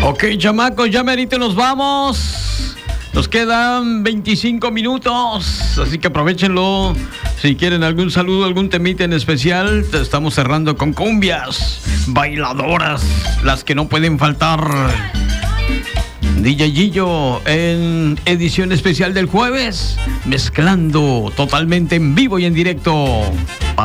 Ok, chamacos, ya merito nos vamos. Nos quedan 25 minutos, así que aprovechenlo. Si quieren algún saludo, algún temita en especial, estamos cerrando con cumbias bailadoras, las que no pueden faltar. DJ Gillo en edición especial del jueves, mezclando totalmente en vivo y en directo.